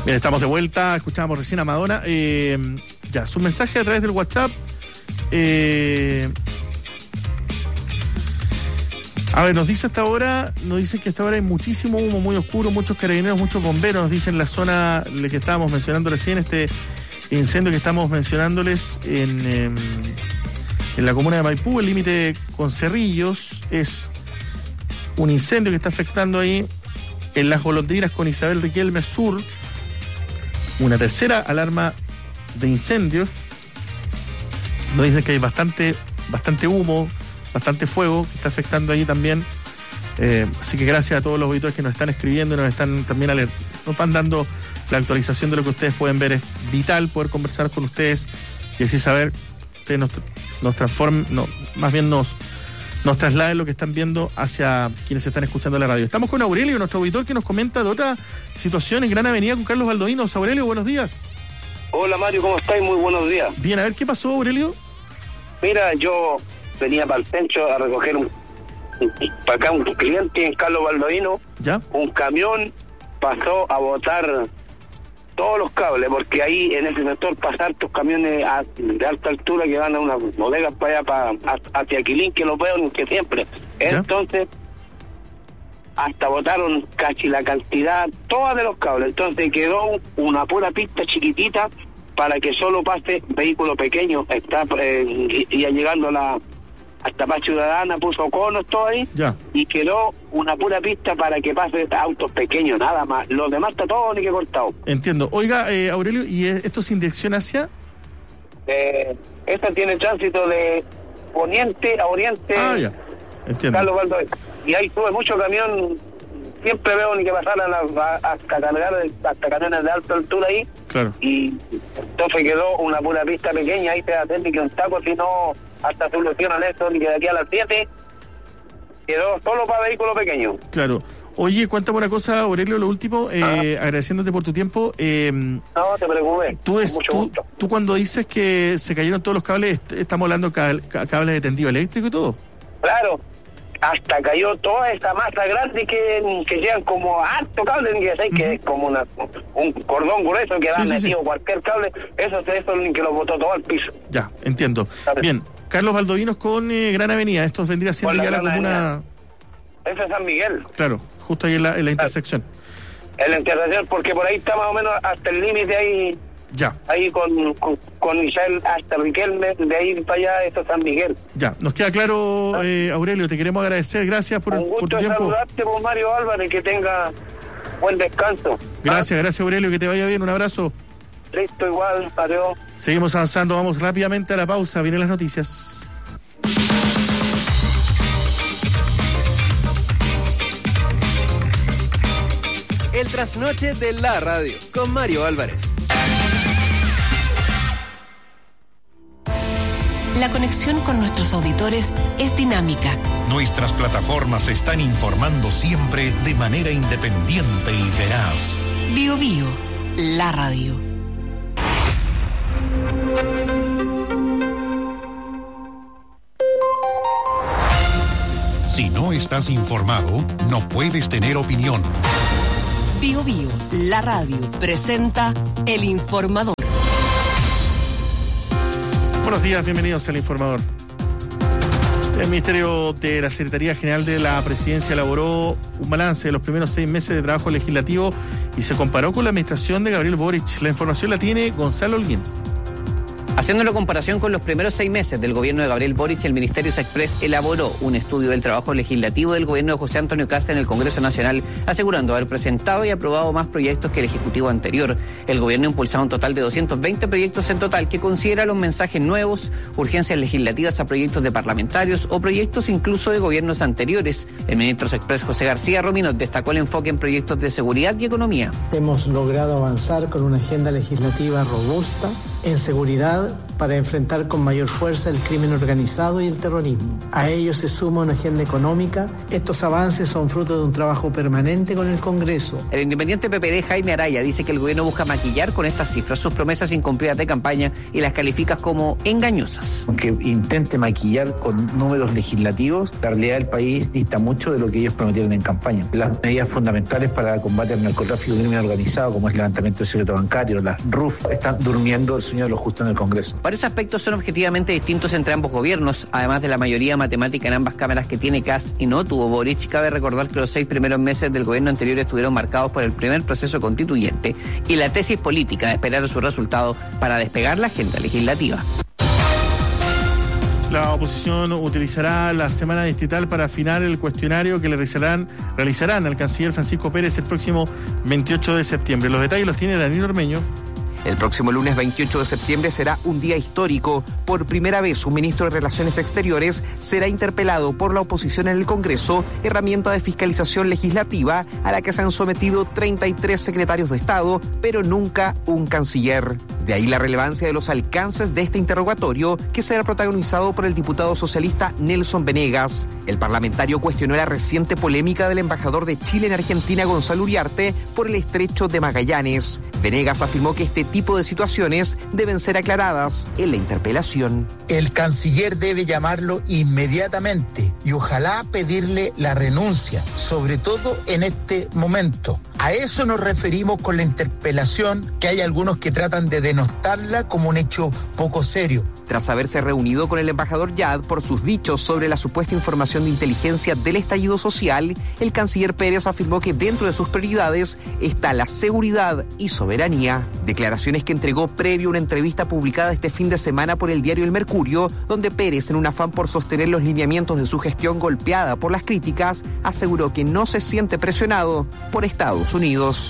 Bien, estamos de vuelta, escuchábamos recién a Madonna. Ya, su mensaje a través del WhatsApp. A ver, nos dicen que hasta ahora hay muchísimo humo, muy oscuro, muchos carabineros, muchos bomberos, nos dicen la zona que estábamos mencionando recién, este incendio que estamos mencionándoles en la comuna de Maipú, el límite con Cerrillos, es un incendio que está afectando ahí en Las Golondrinas con Isabel Riquelme Sur, una tercera alarma de incendios. Nos dicen que hay bastante humo, bastante fuego que está afectando ahí también. Así que gracias a todos los auditores que nos están escribiendo y nos están también nos van dando la actualización de lo que ustedes pueden ver. Es vital poder conversar con ustedes y así saber, ustedes nos transformen, más bien nos trasladen lo que están viendo hacia quienes están escuchando la radio. Estamos con Aurelio, nuestro auditor, que nos comenta de otra situación en Gran Avenida con Carlos Baldovinos. Aurelio, buenos días. Hola Mario, ¿cómo estáis? Muy buenos días. Bien, a ver, ¿qué pasó, Aurelio? Mira, yo venía para el centro a recoger para acá un cliente en Carlos Baldovino. ¿Ya? Un camión pasó a botar todos los cables, porque ahí en ese sector pasan estos camiones de alta altura que van a unas bodegas para allá, hacia Quilín, que lo veo que siempre. ¿Ya? Entonces, hasta botaron casi la cantidad, toda de los cables. Entonces quedó una pura pista chiquitita para que solo pase vehículo pequeño. Está ya llegando hasta Paz Ciudadana, puso conos todo ahí. Ya. Y quedó una pura pista para que pase autos pequeños, nada más. Los demás está todo ni que cortado. Entiendo. Oiga, Aurelio, ¿y esto sin dirección hacia? Esta tiene tránsito de poniente a oriente. Ah, ya. Entiendo. Carlos Baldovino. Y ahí sube mucho camión. Siempre veo ni que pasaran hasta cargar hasta camiones de alta altura ahí. Claro. Y entonces quedó una pura pista pequeña, ahí te va a hacer ni que un taco, si no hasta solucionan esto, ni que de aquí a las 7 quedó solo para vehículos pequeños. Claro. Oye, cuéntame una cosa, Aurelio, lo último, agradeciéndote por tu tiempo. No te preocupes, tú cuando dices que se cayeron todos los cables, estamos hablando cables de tendido eléctrico y todo. Claro. Hasta cayó toda esa masa grande que llegan como harto cable, que es como un cordón grueso que da metido cualquier cable, eso es el que lo botó todo al piso. Ya, entiendo. ¿Sabes? Bien, Carlos Baldovinos con Gran Avenida, esto vendría siendo ya la comuna... Eso es San Miguel. Claro, justo ahí en la intersección. En la intersección, porque por ahí está más o menos hasta el límite ahí. Ya. Ahí con Isabel hasta Riquelme, de ahí para allá, esto es San Miguel. Ya, nos queda claro, Aurelio, te queremos agradecer, gracias por tu tiempo. Un gusto saludarte, por Mario Álvarez, que tenga buen descanso. Gracias Aurelio, que te vaya bien, un abrazo. Listo, igual, adiós. Seguimos avanzando, vamos rápidamente a la pausa, vienen las noticias. El trasnoche de la radio, con Mario Álvarez. La conexión con nuestros auditores es dinámica. Nuestras plataformas están informando siempre de manera independiente y veraz. Bio Bio, la radio. Si no estás informado, no puedes tener opinión. Bio Bio, la radio, presenta El Informador. Buenos días, bienvenidos al Informador. El Ministerio de la Secretaría General de la Presidencia elaboró un balance de los primeros 6 meses de trabajo legislativo y se comparó con la administración de Gabriel Boric. La información la tiene Gonzalo Holguín. Haciendo la comparación con los primeros 6 meses del gobierno de Gabriel Boric, el Ministerio Express elaboró un estudio del trabajo legislativo del gobierno de José Antonio Kast en el Congreso Nacional, asegurando haber presentado y aprobado más proyectos que el Ejecutivo anterior. El gobierno ha impulsado un total de 220 proyectos en total, que considera los mensajes nuevos, urgencias legislativas a proyectos de parlamentarios o proyectos incluso de gobiernos anteriores. El ministro Express José García Romino destacó el enfoque en proyectos de seguridad y economía. Hemos logrado avanzar con una agenda legislativa robusta, en seguridad para enfrentar con mayor fuerza el crimen organizado y el terrorismo. A ello se suma una agenda económica. Estos avances son fruto de un trabajo permanente con el Congreso. El independiente PPD Jaime Araya dice que el gobierno busca maquillar con estas cifras sus promesas incumplidas de campaña y las califica como engañosas. Aunque intente maquillar con números legislativos, la realidad del país dista mucho de lo que ellos prometieron en campaña. Las medidas fundamentales para combate al narcotráfico y crimen organizado, como es el levantamiento del secreto bancario, las RUF, están durmiendo el sueño de lo justo en el Congreso. Varios aspectos son objetivamente distintos entre ambos gobiernos, además de la mayoría matemática en ambas cámaras que tiene Kast y no tuvo Boric. Cabe recordar que los 6 primeros meses del gobierno anterior estuvieron marcados por el primer proceso constituyente y la tesis política de esperar su resultado para despegar la agenda legislativa. La oposición utilizará la semana distrital para afinar el cuestionario que le realizarán al canciller Francisco Pérez el próximo 28 de septiembre. Los detalles los tiene Daniel Ormeño. El próximo lunes 28 de septiembre será un día histórico. Por primera vez, un ministro de Relaciones Exteriores será interpelado por la oposición en el Congreso, herramienta de fiscalización legislativa a la que se han sometido 33 secretarios de Estado, pero nunca un canciller. De ahí la relevancia de los alcances de este interrogatorio, que será protagonizado por el diputado socialista Nelson Venegas. El parlamentario cuestionó la reciente polémica del embajador de Chile en Argentina, Gonzalo Uriarte, por el estrecho de Magallanes. Venegas afirmó que este tipo de situaciones deben ser aclaradas en la interpelación. El canciller debe llamarlo inmediatamente y ojalá pedirle la renuncia, sobre todo en este momento. A eso nos referimos con la interpelación, que hay algunos que tratan de denostarla como un hecho poco serio. Tras haberse reunido con el embajador Yad por sus dichos sobre la supuesta información de inteligencia del estallido social, el canciller Pérez afirmó que dentro de sus prioridades está la seguridad y soberanía. Declaraciones que entregó previo a una entrevista publicada este fin de semana por el diario El Mercurio, donde Pérez, en un afán por sostener los lineamientos de su gestión golpeada por las críticas, aseguró que no se siente presionado por Estados Unidos.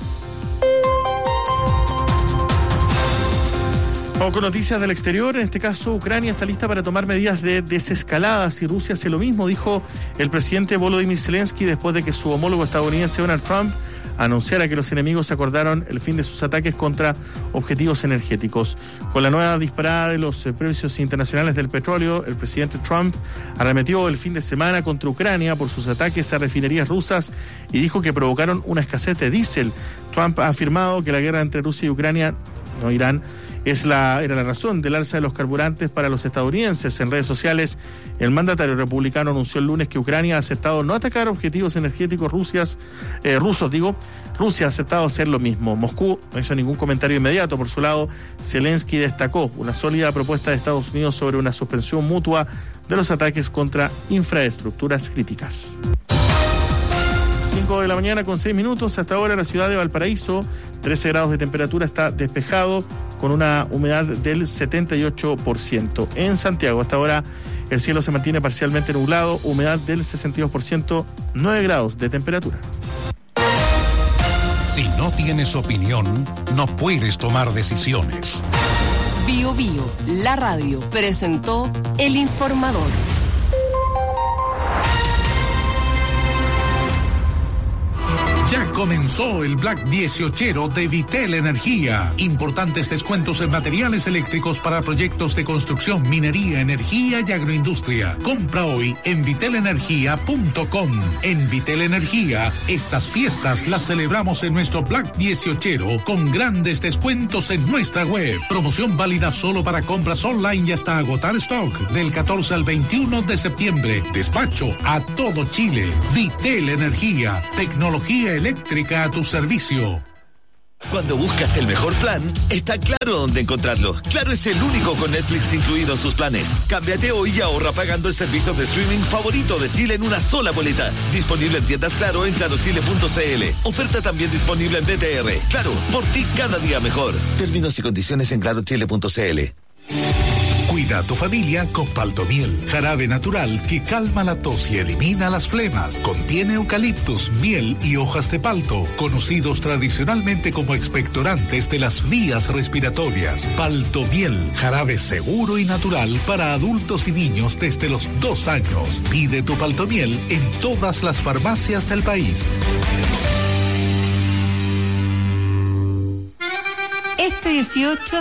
Vamos con noticias del exterior. En este caso, Ucrania está lista para tomar medidas de desescalada si Rusia hace lo mismo, dijo el presidente Volodymyr Zelensky después de que su homólogo estadounidense Donald Trump anunciara que los enemigos acordaron el fin de sus ataques contra objetivos energéticos. Con la nueva disparada de los precios internacionales del petróleo, el presidente Trump arremetió el fin de semana contra Ucrania por sus ataques a refinerías rusas y dijo que provocaron una escasez de diésel. Trump ha afirmado que la guerra entre Rusia y Ucrania, no Irán, era la razón del alza de los carburantes para los estadounidenses. En redes sociales, el mandatario republicano anunció el lunes que Ucrania ha aceptado no atacar objetivos energéticos rusos. Rusia ha aceptado hacer lo mismo. Moscú no hizo ningún comentario inmediato. Por su lado, Zelensky destacó una sólida propuesta de Estados Unidos sobre una suspensión mutua de los ataques contra infraestructuras críticas. 5 de la mañana con 6 minutos. Hasta ahora la ciudad de Valparaíso, 13 grados de temperatura, está despejado con una humedad del 78%. En Santiago, hasta ahora el cielo se mantiene parcialmente nublado, humedad del 62%, 9 grados de temperatura. Si no tienes opinión, no puedes tomar decisiones. Bio Bio, la radio, presentó El Informador. Ya comenzó el Black 18 de Vitel Energía. Importantes descuentos en materiales eléctricos para proyectos de construcción, minería, energía y agroindustria. Compra hoy en vitelenergia.com. En Vitel Energía, estas fiestas las celebramos en nuestro Black 18 con grandes descuentos en nuestra web. Promoción válida solo para compras online y hasta agotar stock del 14 al 21 de septiembre. Despacho a todo Chile. Vitel Energía, tecnología eléctrica a tu servicio. Cuando buscas el mejor plan, está claro dónde encontrarlo. Claro es el único con Netflix incluido en sus planes. Cámbiate hoy y ahorra pagando el servicio de streaming favorito de Chile en una sola boleta. Disponible en tiendas Claro en clarochile.cl. Oferta también disponible en BTR. Claro, por ti cada día mejor. Términos y condiciones en clarochile.cl. Cuida a tu familia con Paltomiel, jarabe natural que calma la tos y elimina las flemas. Contiene eucaliptus, miel y hojas de palto, conocidos tradicionalmente como expectorantes de las vías respiratorias. Paltomiel, jarabe seguro y natural para adultos y niños desde los 2 años. Pide tu Paltomiel en todas las farmacias del país. Este 18